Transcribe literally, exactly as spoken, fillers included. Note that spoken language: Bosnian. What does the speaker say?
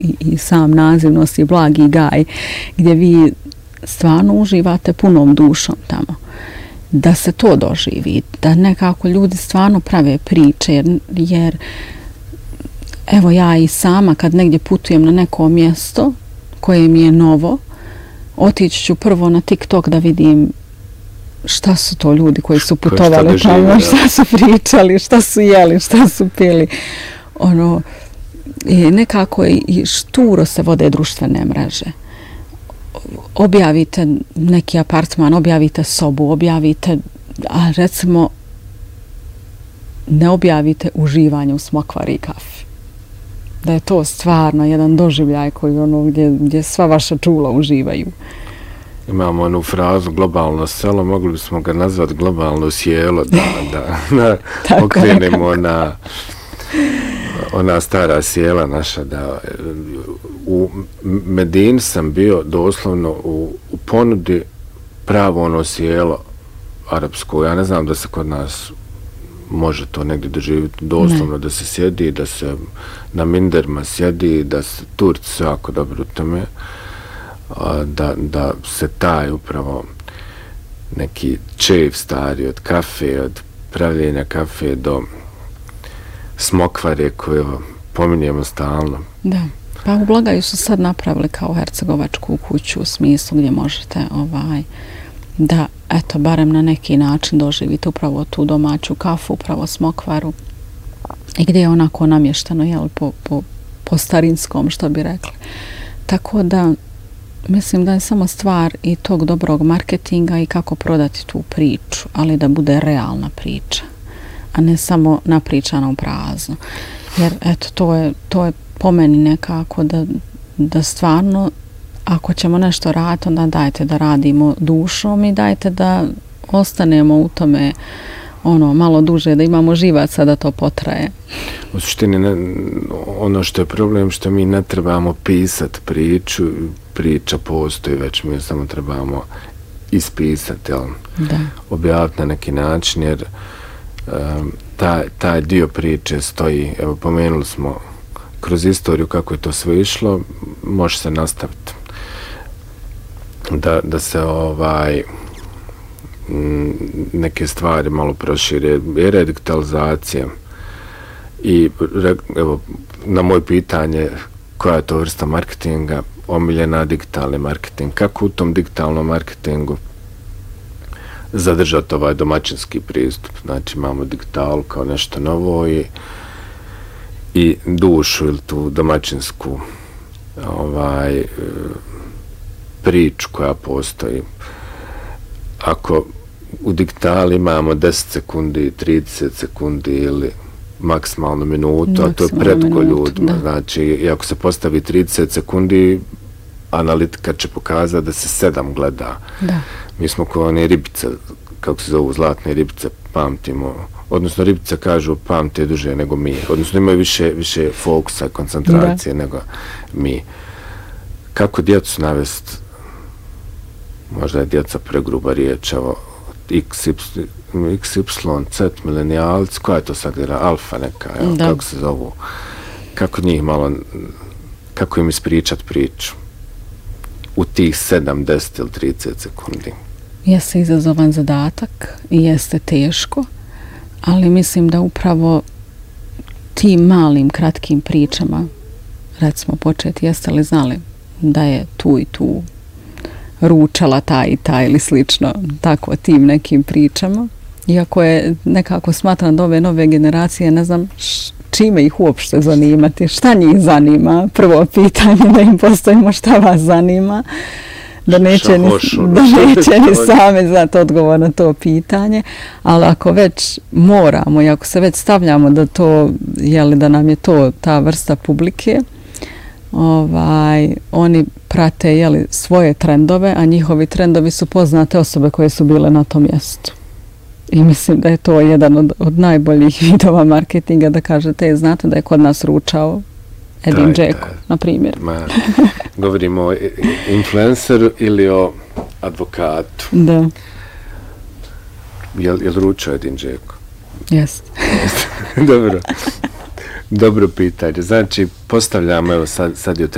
i, i sam naziv nosi Blagi gaj, gdje vi stvarno uživate punom dušom tamo. Da se to doživi, da nekako ljudi stvarno prave priče, jer, jer evo ja i sama kad negdje putujem na neko mjesto koje mi je novo, otići ću prvo na TikTok da vidim šta su to ljudi koji su putovali šta tamo, šta su pričali, šta su jeli, šta su pili. Ono, i nekako i šturo se vode društvene mreže. Objavite neki apartman, objavite sobu, objavite, a recimo ne objavite uživanje u smokvari i kafi. Da je to stvarno jedan doživljaj koji ono gdje, gdje sva vaša čula uživaju. Imamo onu frazu globalno selo, mogli bismo ga nazvati globalno sjelo, da, da, da okrenemo na ona stara sjela naša, da u Medini sam bio doslovno u, u ponudi pravo ono sjelo arapsko. Ja ne znam da se kod nas može to negdje doživjeti doslovno, ne. Da se sjedi, da se na minderima sjedi, da se Turci su jako dobro u tome, da, da se taj upravo neki čev stari od kafe, od pravljenja kafe do smokvare koje pominjemo stalno. Da, pa u Blagaju su sad napravili kao hercegovačku kuću u smislu gdje možete ovaj, da, eto, barem na neki način doživite upravo tu domaću kafu, upravo smokvaru i gdje je onako namješteno, jel, po, po, po starinskom, što bi rekli. Tako da, mislim da je samo stvar i tog dobrog marketinga i kako prodati tu priču, ali da bude realna priča, a ne samo napričana u prazno. Jer, eto, to je, to je po meni nekako da, da stvarno, ako ćemo nešto raditi, onda dajte da radimo dušom i dajte da ostanemo u tome ono, malo duže, da imamo živaca da to potraje. U suštini, ne, ono što je problem, što mi ne trebamo pisati priču, priča postoji već, mi samo trebamo ispisati, jel? Da. Objaviti na neki način, jer um, taj, taj dio priče stoji, evo, pomenuli smo kroz istoriju kako je to sve išlo, može se nastaviti. Da, da se ovaj neke stvari malo prošire, jer je digitalizacija i evo, na moje pitanje koja je to vrsta marketinga, omiljena digitalni marketing, kako u tom digitalnom marketingu zadržati ovaj domaćinski pristup, znači imamo digitalu kao nešto novo i, i dušu ili tu domaćinsku ovaj priču koja postoji. Ako u digitali imamo deset sekundi, trideset sekundi ili maksimalno minutu, a to je pretko ljudima. Znači, i ako se postavi trideset sekundi, analitika će pokazati da se sedam gleda. Da. Mi smo kao one ribice, kako se zovu, zlatne ribice, pamtimo, odnosno ribice kažu pamte duže nego mi, odnosno imaju više, više fokusa, koncentracije da. Nego mi. Kako djecu navesti, možda je djeca pregruba riječ, evo, X Y Z, milenijalci, koja je to sad gleda, alfa neka, evo, kako se zovu, kako njih malo, kako im ispričat priču u tih sedam, deset ili trideset sekundi. Jeste izazovan zadatak i jeste teško, ali mislim da upravo tim malim, kratkim pričama, recimo početi, jeste li znali da je tu i tu ručala ta i ta ili slično, tako tim nekim pričama. Iako je nekako smatram da ove nove generacije, ne znam čime ih uopšte zanimati, šta njih zanima, prvo pitanje da im postavimo šta vas zanima, da neće ni, da neće ni sami znati odgovor na to pitanje, ali ako već moramo i ako se već stavljamo da to, jeli, da nam je to ta vrsta publike, ovaj, oni prate, jeli, svoje trendove, a njihovi trendovi su poznate osobe koje su bile na tom mjestu. I mislim da je to jedan od, od najboljih vidova marketinga, da kažete, znate da je kod nas ručao Edin Džeko, na primjer. Ma, govorimo o influenceru ili o advokatu. Da. Jel, jel ručao Edin Džeko? Jeste. Dobro. Dobro pitanje. Znači, postavljamo, evo sad, sad je